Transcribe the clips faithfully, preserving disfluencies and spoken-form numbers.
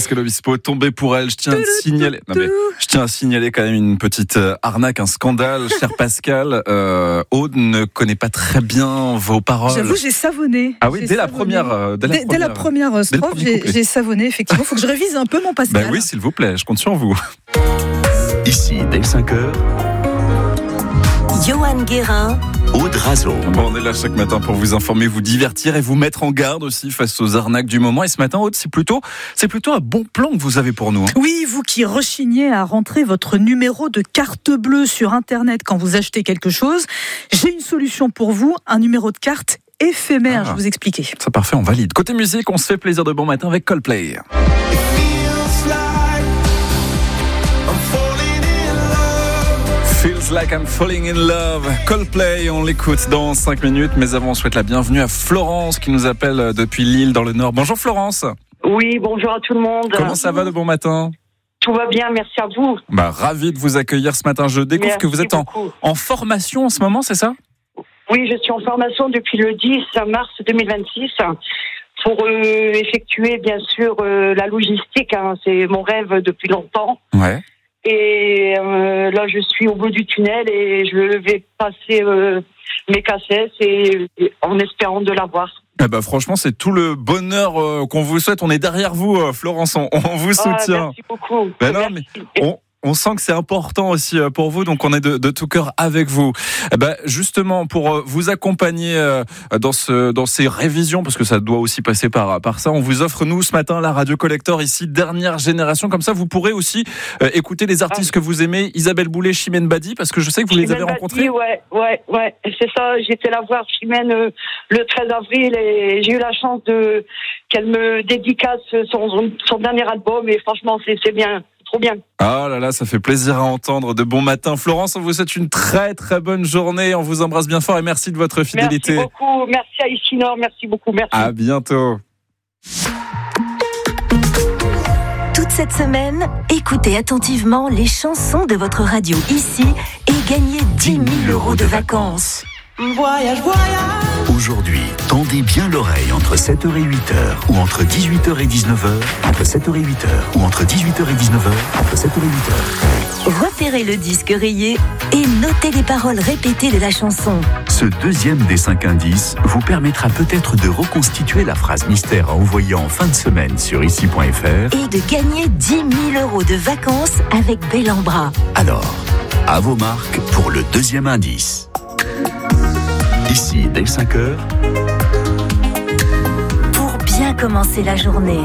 Pascal Obispo, tombé pour elle. Je tiens à signaler, non mais, je tiens à signaler quand même une petite arnaque, un scandale. Cher Pascal, euh, Aude ne connaît pas très bien vos paroles. J'avoue, j'ai savonné. Ah oui, j'ai dès savonné. la première, euh, dès la dès, première, dès la première strophe, j'ai, j'ai savonné. Effectivement, il faut que je révise un peu mon Pascal. Ben oui, s'il vous plaît, je compte sur vous. Ici, dès cinq heures, Johan Guérin, Aude Razo. Bon, on est là chaque matin pour vous informer, vous divertir et vous mettre en garde aussi face aux arnaques du moment. Et ce matin, Aude, c'est plutôt, c'est plutôt un bon plan que vous avez pour nous. Hein. Oui, vous qui rechignez à rentrer votre numéro de carte bleue sur Internet quand vous achetez quelque chose, j'ai une solution pour vous, un numéro de carte éphémère, ah, je vais vous expliquer. C'est parfait, on valide. Côté musique, on se fait plaisir de bon matin avec Coldplay. Feels like I'm falling in love. Coldplay, on l'écoute dans cinq minutes. Mais avant, on souhaite la bienvenue à Florence qui nous appelle depuis Lille dans le Nord. Bonjour Florence. Oui, bonjour à tout le monde. Comment ça va de bon matin ? Tout va bien, merci à vous. Bah, ravi de vous accueillir ce matin. Je découvre merci que vous êtes en, en formation en ce moment, c'est ça ? Oui, je suis en formation depuis le dix mars deux mille vingt-six pour euh, effectuer bien sûr euh, la logistique. Hein. C'est mon rêve depuis longtemps. Ouais. Et euh, là, je suis au bout du tunnel et je vais passer euh, mes cassettes et, et en espérant de l'avoir. Eh ben, franchement, c'est tout le bonheur euh, qu'on vous souhaite. On est derrière vous, euh, Florence. On, on vous soutient. Ah, merci beaucoup. Ben non, merci. mais on, on sent que c'est important aussi pour vous, donc on est de, de tout cœur avec vous. Eh ben, justement, pour vous accompagner dans, ce, dans ces révisions, parce que ça doit aussi passer par, par ça, on vous offre, nous, ce matin, la Radio Collector, ici, dernière génération. Comme ça, vous pourrez aussi euh, écouter les artistes ah. que vous aimez, Isabelle Boulay, Chimène Badi, parce que je sais que vous Chimène les avez Badi, rencontrés. Ouais, ouais, ouais, c'est ça. J'étais la voir, Chimène, euh, le treize avril, et j'ai eu la chance de qu'elle me dédicace son, son dernier album, et franchement, c'est, c'est bien. Trop bien. Ah là là, ça fait plaisir à entendre. De bon matin. Florence, on vous souhaite une très très bonne journée. On vous embrasse bien fort et merci de votre fidélité. Merci beaucoup. Merci à Ici Nord. Merci beaucoup. Merci. À bientôt. Toute cette semaine, écoutez attentivement les chansons de votre radio ici et gagnez dix mille euros de vacances. Voyage, voyage. Aujourd'hui, tendez bien l'oreille entre sept heures et huit heures ou entre dix-huit heures et dix-neuf heures, entre sept heures et huit heures ou entre dix-huit heures et dix-neuf heures, entre sept heures et huit heures. Repérez le disque rayé et notez les paroles répétées de la chanson. Ce deuxième des cinq indices vous permettra peut-être de reconstituer la phrase mystère à envoyer en fin de semaine sur ici point f r et de gagner dix mille euros de vacances avec Bellambra. Alors, à vos marques pour le deuxième indice. Ici, dès cinq heures. Pour bien commencer la journée.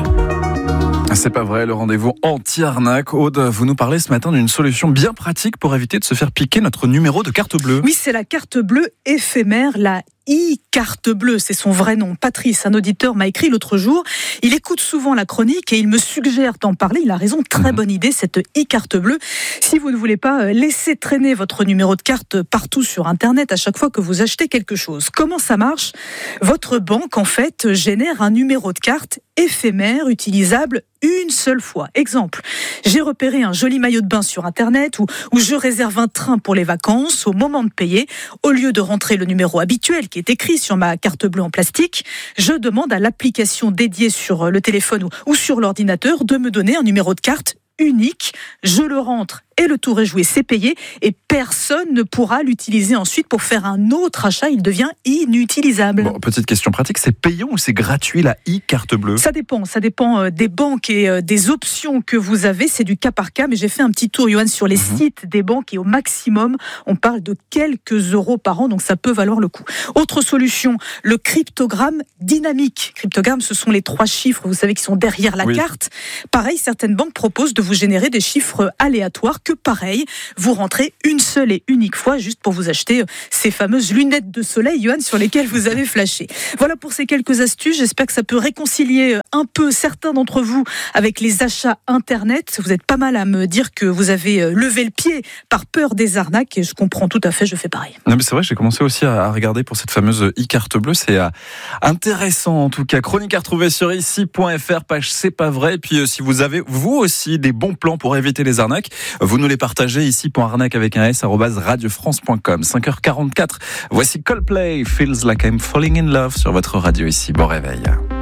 C'est pas vrai, le rendez-vous anti-arnaque. Aude, vous nous parlez ce matin d'une solution bien pratique pour éviter de se faire piquer notre numéro de carte bleue. Oui, c'est la carte bleue éphémère, la e-carte bleue, c'est son vrai nom. Patrice, un auditeur, m'a écrit l'autre jour. Il écoute souvent la chronique et il me suggère d'en parler. Il a raison, très mmh. bonne idée, cette e-carte bleue. Si vous ne voulez pas laisser traîner votre numéro de carte partout sur Internet à chaque fois que vous achetez quelque chose. Comment ça marche ? Votre banque, en fait, génère un numéro de carte éphémère, utilisable une seule fois. Exemple, j'ai repéré un joli maillot de bain sur Internet ou, ou je réserve un train pour les vacances. Au moment de payer, au lieu de rentrer le numéro habituel qui est écrit sur ma carte bleue en plastique, je demande à l'application dédiée sur le téléphone ou, ou sur l'ordinateur de me donner un numéro de carte unique. Je le rentre et le tour est joué, c'est payé et personne ne pourra l'utiliser ensuite pour faire un autre achat, il devient inutilisable. Bon, petite question pratique, c'est payant ou c'est gratuit la e-carte bleue ? Ça dépend, ça dépend des banques et des options que vous avez, c'est du cas par cas, mais j'ai fait un petit tour, Johan, sur les mmh. sites des banques et au maximum, on parle de quelques euros par an, donc ça peut valoir le coup. Autre solution, le cryptogramme dynamique. Cryptogramme, ce sont les trois chiffres, vous savez, qui sont derrière la oui. carte. Pareil, certaines banques proposent de vous générer des chiffres aléatoires que pareil, vous rentrez une seule et unique fois juste pour vous acheter ces fameuses lunettes de soleil, Johan, sur lesquelles vous avez flashé. Voilà pour ces quelques astuces. J'espère que ça peut réconcilier un peu certains d'entre vous avec les achats Internet. Vous êtes pas mal à me dire que vous avez levé le pied par peur des arnaques et je comprends tout à fait, je fais pareil. Non mais c'est vrai, j'ai commencé aussi à regarder pour cette fameuse e-carte bleue. C'est intéressant en tout cas. Chronique à retrouver sur ici point f r, page C'est pas vrai. Et puis si vous avez vous aussi des bons plans pour éviter les arnaques, vous nous les partagez ici pour arnaque avec un s arobase radio france point com. cinq heures quarante-quatre. Voici Coldplay, Feels Like I'm Falling in Love sur votre radio ici. Bon réveil.